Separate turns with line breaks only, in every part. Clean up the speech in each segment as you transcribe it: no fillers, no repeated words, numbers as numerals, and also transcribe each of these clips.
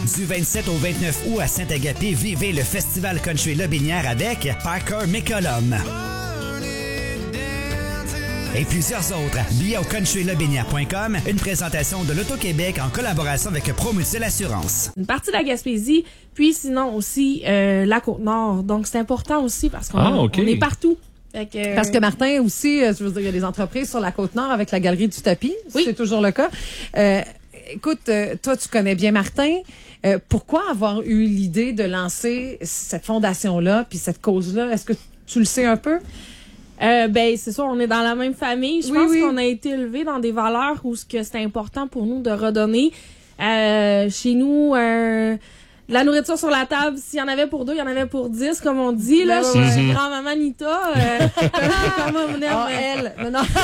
Du 27 au 29 août à Saint-Agapé, vivez le Festival Country Lobinière avec Parker McCollum. Et plusieurs autres. Billets au countrylobinière.com, une présentation de l'Auto-Québec en collaboration avec ProMutuelle Assurance.
Une partie de la Gaspésie, puis sinon aussi la Côte-Nord. Donc c'est important aussi parce qu'on on est partout.
Parce que Martin aussi, je veux dire, il y a des entreprises sur la Côte-Nord avec la Galerie du Tapis. Oui. C'est toujours le cas. Écoute, toi, tu connais bien Martin. Pourquoi avoir eu l'idée de lancer cette fondation-là puis cette cause-là? Est-ce que tu le sais un peu?
Ben c'est sûr, on est dans la même famille. Je pense qu'on a été élevés dans des valeurs où ce que c'est important pour nous de redonner. Chez nous, la nourriture sur la table, s'il y en avait pour 2, il y en avait pour 10, comme on dit là. Chez grand-maman Nita, comme on aime,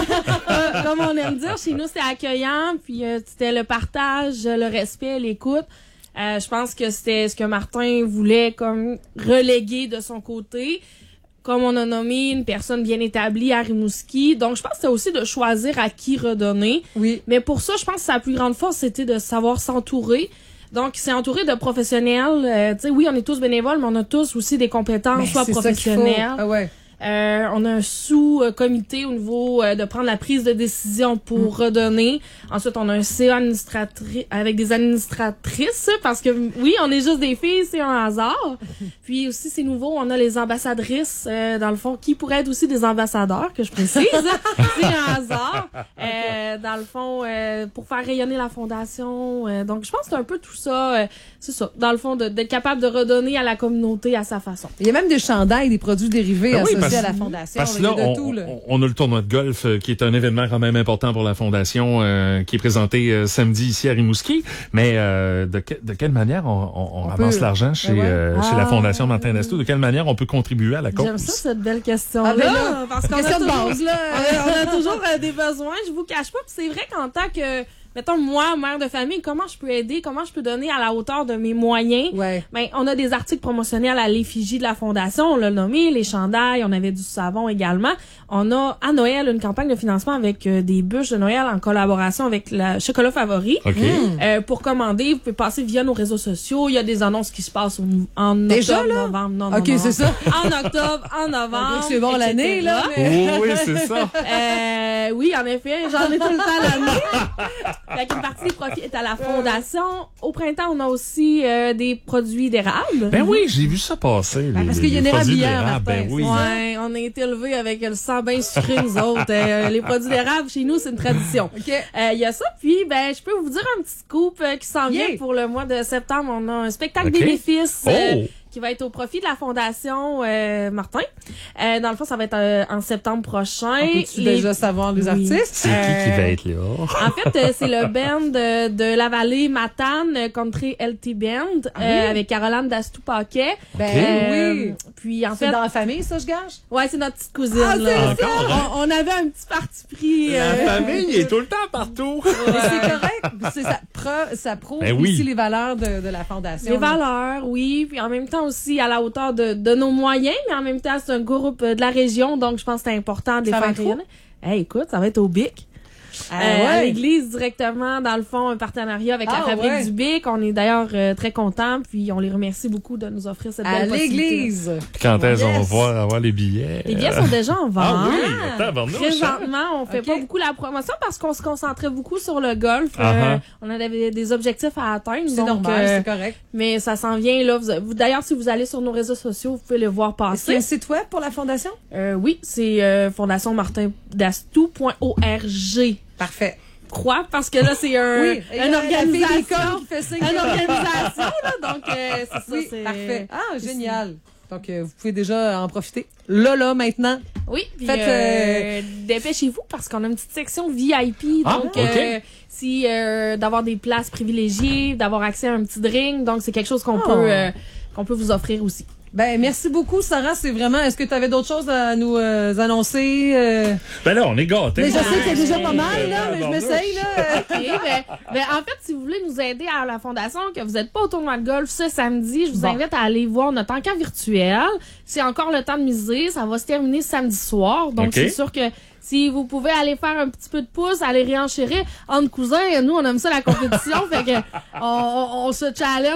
comme on aime dire, chez nous c'est accueillant, puis c'était le partage, le respect, l'écoute. Je pense que c'était ce que Martin voulait comme reléguer de son côté. Comme on a nommé une personne bien établie à Rimouski. Donc, je pense que c'est aussi de choisir à qui redonner. Oui. Mais pour ça, je pense que sa plus grande force, c'était de savoir s'entourer. Donc, c'est entouré de professionnels. Tu sais, oui, on est tous bénévoles, mais on a tous aussi des compétences, soit professionnelles. Ah ouais. On a un sous-comité au niveau de prendre la prise de décision pour redonner. Ensuite, on a un CA avec des administratrices parce que oui, on est juste des filles, c'est un hasard. Puis aussi, c'est nouveau, on a les ambassadrices dans le fond qui pourraient être aussi des ambassadeurs, que je précise. C'est un hasard. Dans le fond, pour faire rayonner la fondation. Donc, je pense que c'est un peu tout ça. C'est ça. Dans le fond, d'être capable de redonner à la communauté à sa façon.
Il y a même des chandails, des produits dérivés associés à la fondation.
Parce que là, on a le tournoi de golf qui est un événement quand même important pour la fondation qui est présenté samedi ici à Rimouski. Mais de quelle manière on ramasse l'argent chez la Fondation Martin Destot? De quelle manière on peut contribuer à la cause?
J'aime ça, cette belle question-là. Parce qu'on a toujours, on a toujours des besoins, je vous cache pas. Puis c'est vrai qu'en tant que... Mettons, moi, mère de famille, comment je peux aider, comment je peux donner à la hauteur de mes moyens? Ouais. Ben, on a des articles promotionnels à l'effigie de la Fondation, on l'a nommé, les chandails, on avait du savon également. On a, à Noël, une campagne de financement avec des bûches de Noël en collaboration avec la Chocolat Favori. Okay. Pour commander, vous pouvez passer via nos réseaux sociaux. Il y a des annonces qui se passent en
déjà,
octobre,
là?
Novembre. Non,
OK, c'est ça.
En octobre, en novembre.
C'est bon l'année, là.
Mais... Oh, oui, c'est ça.
Oui, en effet, j'en ai tout le temps l'année. Fait qu'une partie des profits est à la Fondation. Au printemps, on a aussi des produits d'érable.
Ben oui, j'ai vu ça passer.
Parce qu'il y a une érablière,
ben oui.
Ouais, on a été élevés avec le sang bien sucré, nous autres. Les produits d'érable, chez nous, c'est une tradition. Il y a ça. Puis, ben, je peux vous dire un petit scoop qui s'en vient pour le mois de septembre. On a un spectacle bénéfice. Qui va être au profit de la Fondation Martin. Dans le fond, ça va être en septembre prochain.
Peux-tu déjà savoir les artistes?
C'est qui va être là?
En fait, c'est le band de la vallée Matane, Country LT Band, avec Caroline Dastou-Paquet.
Oui.
Puis en fait,
c'est dans la famille, ça, je gage?
Ouais, c'est notre petite cousine. Là. On avait un petit parti pris.
La famille est tout le temps partout.
Mais c'est correct. Ça prouve aussi les valeurs de la Fondation.
Les valeurs, oui. Puis en même temps aussi à la hauteur de nos moyens, mais en même temps, c'est un groupe de la région, donc je pense que c'est important de les faire rayonner. Écoute, ça va être au BIC. À l'église directement, dans le fond, un partenariat avec la Fabrique du Bic. On est d'ailleurs très contents, puis on les remercie beaucoup de nous offrir cette belle possibilité. À l'église!
Puis quand est-ce qu'on va pouvoir avoir les billets?
Les billets sont déjà en vente.
Ah oui?
Présentement, on fait pas beaucoup la promotion parce qu'on se concentrait beaucoup sur le golf. On avait des objectifs à atteindre.
C'est normal, c'est correct.
Mais ça s'en vient, là. D'ailleurs, si vous allez sur nos réseaux sociaux, vous pouvez les voir passer.
Est-ce qu'il y a un site web pour la Fondation?
Oui, c'est fondationmartindastou.org.
Parfait.
Quoi? Parce que là, c'est une organisation.
Qui fait signe
une organisation, là. Donc, c'est ça. C'est
parfait. Ah, génial. Donc, vous pouvez déjà en profiter. Là, maintenant.
Oui. Puis, dépêchez-vous parce qu'on a une petite section VIP. Donc, si d'avoir des places privilégiées, d'avoir accès à un petit drink. Donc, c'est quelque chose qu'on peut vous offrir aussi.
Ben, merci beaucoup, Sarah. C'est vraiment, est-ce que tu avais d'autres choses à nous annoncer?
Ben là, on est gâtés.
Mais je sais que c'est déjà pas mal, là, mais je m'essaye, là.
En fait, si vous voulez nous aider à la Fondation, que vous n'êtes pas au tournoi de golf ce samedi, je vous invite à aller voir notre encamp virtuel. C'est encore le temps de miser. Ça va se terminer samedi soir. Donc, c'est sûr que si vous pouvez aller faire un petit peu de pouce, aller réenchérir entre cousins, nous, on aime ça la compétition. Fait que, on se challenge